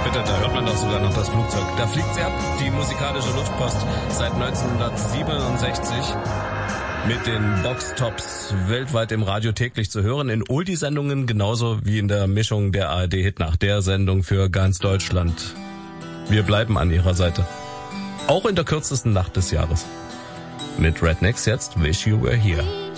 bitte, da hört man doch sogar noch das Flugzeug. Da fliegt sie ab, die musikalische Luftpost, seit 1967 mit den Boxtops weltweit im Radio täglich zu hören, in Oldie-Sendungen genauso wie in der Mischung der ARD-Hit-Nacht, der Sendung für ganz Deutschland. Wir bleiben an ihrer Seite. Auch in der kürzesten Nacht des Jahres. Mit Rednecks jetzt Wish You Were Here.